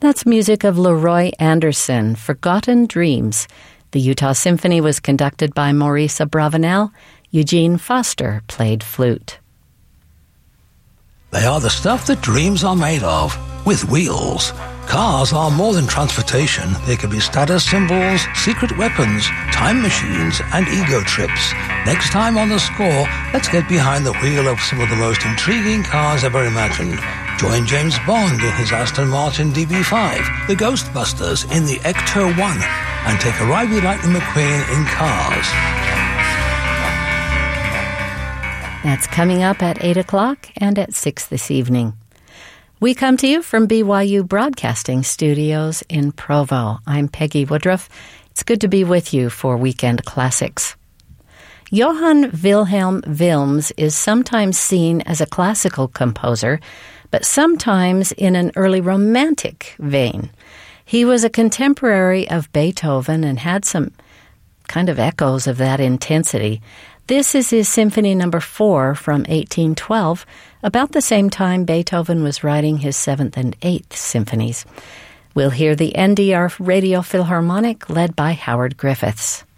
That's music of Leroy Anderson, Forgotten Dreams. The Utah Symphony was conducted by Maurice Abravanel. Eugene Foster played flute. They are the stuff that dreams are made of, with wheels. Cars are more than transportation. They can be status symbols, secret weapons, time machines, and ego trips. Next time on The Score, let's get behind the wheel of some of the most intriguing cars ever imagined. Join James Bond in his Aston Martin DB5, the Ghostbusters in the Ecto 1, and take a ride with Lightning McQueen in Cars. That's coming up at 8 o'clock and at 6 this evening. We come to you from BYU Broadcasting Studios in Provo. I'm Peggy Woodruff. It's good to be with you for Weekend Classics. Johann Wilhelm Wilms is sometimes seen as a classical composer, but sometimes in an early romantic vein. He was a contemporary of Beethoven and had some kind of echoes of that intensity. This is his Symphony No. 4 from 1812, about the same time Beethoven was writing his 7th and 8th symphonies. We'll hear the NDR Radio Philharmonic led by Howard Griffiths.